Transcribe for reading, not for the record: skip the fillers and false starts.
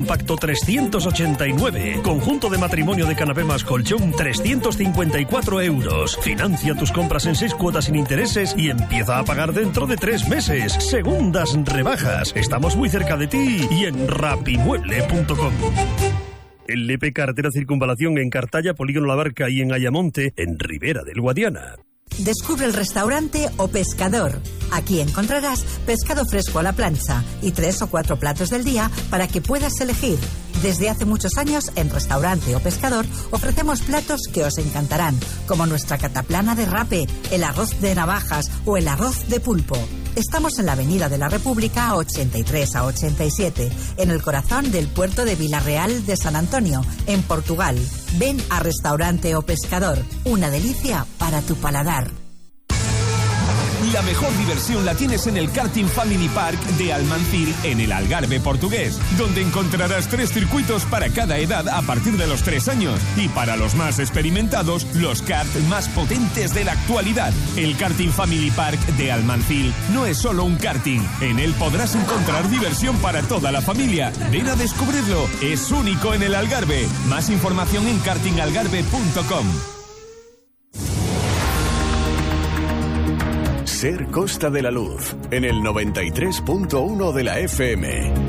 compacto 389. Conjunto de matrimonio de canapé más colchón 354 euros. Financia tus compras en 6 cuotas sin intereses y empieza a pagar dentro de 3 meses. Segundas rebajas. Estamos muy cerca de ti y en rapimueble.com. El LP Carretera Circunvalación en Cartaya, Polígono La Barca y en Ayamonte, en Ribera del Guadiana. Descubre el restaurante O Pescador. Aquí encontrarás pescado fresco a la plancha y 3 o 4 platos del día para que puedas elegir. Desde hace muchos años en Restaurante O Pescador ofrecemos platos que os encantarán, como nuestra cataplana de rape, el arroz de navajas o el arroz de pulpo. Estamos en la Avenida de la República 83 a 87, en el corazón del puerto de Vilarreal de San Antonio, en Portugal. Ven a Restaurante O Pescador, una delicia para tu paladar. La mejor diversión la tienes en el Karting Family Park de Almancil, en el Algarve portugués, donde encontrarás 3 circuitos para cada edad a partir de los 3 años y para los más experimentados, los karts más potentes de la actualidad. El Karting Family Park de Almancil no es solo un karting, en él podrás encontrar diversión para toda la familia. Ven a descubrirlo, es único en el Algarve. Más información en kartingalgarve.com. Ser Costa de la Luz, en el 93.1 de la FM.